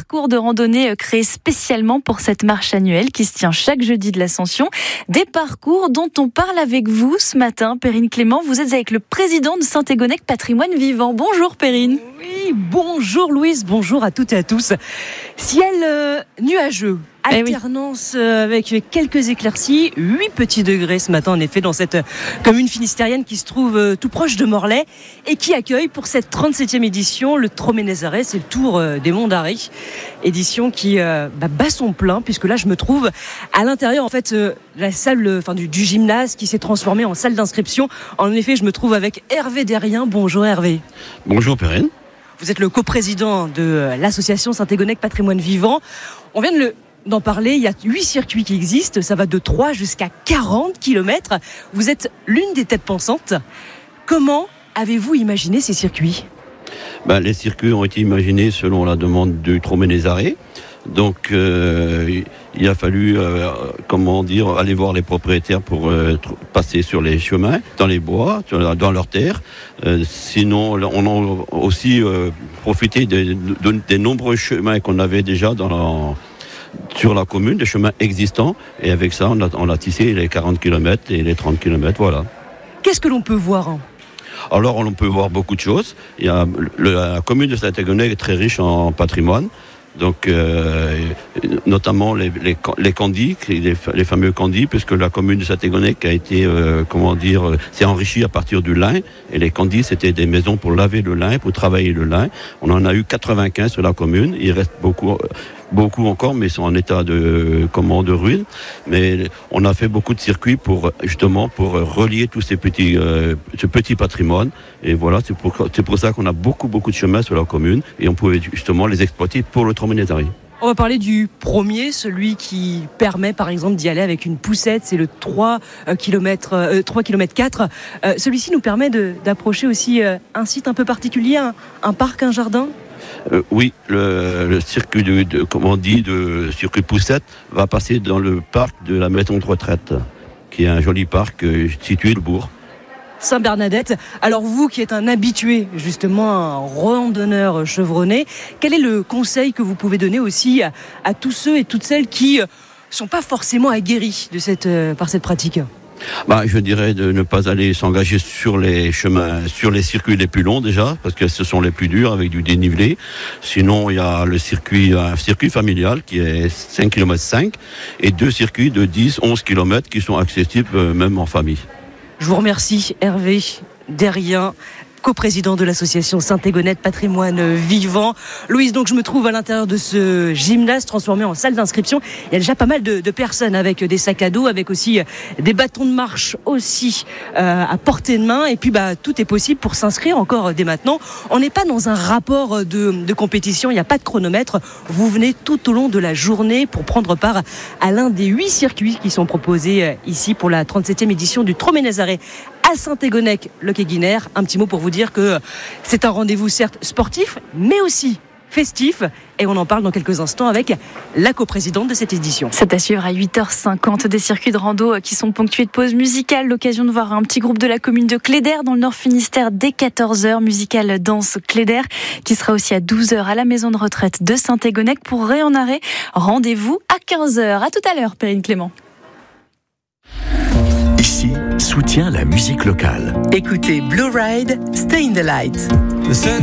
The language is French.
parcours de randonnée créé spécialement pour cette marche annuelle qui se tient chaque jeudi de l'Ascension. Des parcours dont on parle avec vous ce matin. Perrine Clément, vous êtes avec le président de Saint-Égonnec Patrimoine Vivant. Bonjour Perrine. Oui, bonjour Louise, bonjour à toutes et à tous. Ciel nuageux. Alternance avec quelques éclaircies, 8 petits degrés ce matin en effet dans cette commune finistérienne qui se trouve tout proche de Morlaix et qui accueille pour cette 37e édition le Troménézaret, c'est le tour des Monts d'Arrée, édition qui bat son plein puisque là je me trouve à l'intérieur en fait la salle du gymnase qui s'est transformée en salle d'inscription. En effet je me trouve avec Hervé Derrien. Bonjour Hervé. Bonjour Perrine. Vous êtes le coprésident de l'association Saint-Égonnec Patrimoine Vivant. On vient d'en parler, il y a 8 circuits qui existent, ça va de 3 jusqu'à 40 km. Vous êtes l'une des têtes pensantes. Comment avez-vous imaginé ces circuits ? Les circuits ont été imaginés selon la demande du Troménézaret. Donc il a fallu aller voir les propriétaires pour passer sur les chemins, dans les bois, dans leurs terres. Sinon, on a aussi profité des nombreux chemins qu'on avait déjà sur la commune, des chemins existants. Et avec ça, on a tissé les 40 km et les 30 km, voilà. Qu'est-ce que l'on peut voir ? Alors, on peut voir beaucoup de choses. La commune de Saint-Égonnec est très riche en patrimoine. Donc, notamment les candis, les fameux candis, puisque la commune de Saint-Égonnec a été, s'est enrichie à partir du lin. Et les candis, c'était des maisons pour laver le lin, pour travailler le lin. On en a eu 95 sur la commune. Il reste beaucoup encore, mais ils sont en état de ruine. Mais on a fait beaucoup de circuits pour relier tous ce petit patrimoine. Et voilà, c'est pour ça qu'on a beaucoup de chemins sur la commune. Et on pouvait justement les exploiter pour le Troménézaret. On va parler du premier, celui qui permet par exemple d'y aller avec une poussette, c'est le 3 km 4. Celui-ci nous permet d'approcher aussi un site un peu particulier, un parc, un jardin. Oui, le circuit de circuit poussette va passer dans le parc de la maison de retraite, qui est un joli parc situé au bourg. Saint-Bernadette. Alors vous qui êtes un habitué, justement un randonneur chevronné, quel est le conseil que vous pouvez donner aussi à tous ceux et toutes celles qui sont pas forcément aguerris par cette pratique ? Je dirais de ne pas aller s'engager sur les chemins, sur les circuits les plus longs déjà, parce que ce sont les plus durs avec du dénivelé. Sinon, il y a un circuit familial qui est 5 km 5 et 2 circuits de 10-11 km qui sont accessibles même en famille. Je vous remercie Hervé Derrien, coprésident de l'association Saint-Égonnec Patrimoine Vivant. Louise, donc je me trouve à l'intérieur de ce gymnase transformé en salle d'inscription. Il y a déjà pas mal de personnes avec des sacs à dos, avec aussi des bâtons de marche aussi à portée de main. Et puis tout est possible pour s'inscrire encore dès maintenant. On n'est pas dans un rapport de compétition, il n'y a pas de chronomètre. Vous venez tout au long de la journée pour prendre part à l'un des 8 circuits qui sont proposés ici pour la 37e édition du Troménézaret à Saint-Égonnec, le Quai-Guinner. Un petit mot pour vous dire que c'est un rendez-vous certes sportif, mais aussi festif. Et on en parle dans quelques instants avec la coprésidente de cette édition. C'est à suivre à 8h50, des circuits de rando qui sont ponctués de pauses musicales. L'occasion de voir un petit groupe de la commune de Cléder dans le Nord Finistère dès 14h. Musical danse Cléder qui sera aussi à 12h à la maison de retraite de Saint-Égonnec pour Réen-Arrêt. Rendez-vous à 15h. À tout à l'heure, Perrine Clément. Ici, soutient la musique locale. Écoutez Blue Ride, Stay in the Light.